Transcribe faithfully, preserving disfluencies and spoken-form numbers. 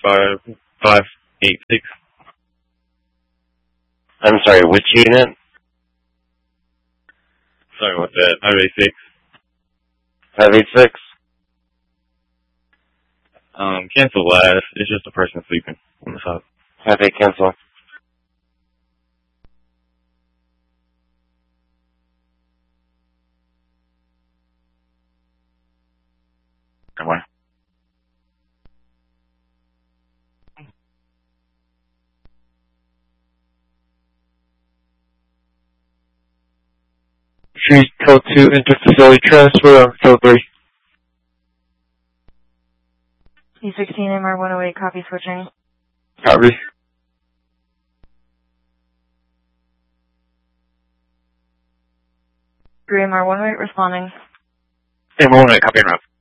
five five eight six. I'm sorry, which unit? Sorry, what's that? five eight six. five eight six? Um, cancel last. It's just a person sleeping on the side. Okay, cancel. Come on. Street code two interfacility transfer on code three. E sixteen M R one oh eight, copy switching. Copy. three M R one oh eight responding. M R one oh eight, copy and route.